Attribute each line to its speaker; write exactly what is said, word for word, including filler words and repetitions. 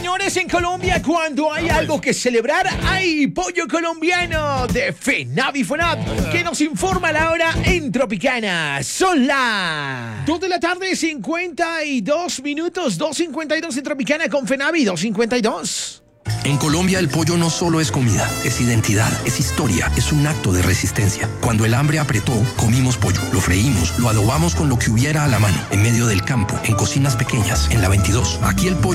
Speaker 1: señores, en Colombia cuando hay algo que celebrar, hay pollo colombiano de FENAVI FONAP que nos informa la hora en Tropicana. Son las dos de la tarde, cincuenta y dos minutos, dos cincuenta y dos en Tropicana con FENAVI, dos cincuenta y dos.
Speaker 2: En Colombia el pollo no solo es comida, es identidad, es historia, es un acto de resistencia. Cuando el hambre apretó, comimos pollo, lo freímos, lo adobamos con lo que hubiera a la mano, en medio del campo, en cocinas pequeñas, en la veintidós. Aquí el pollo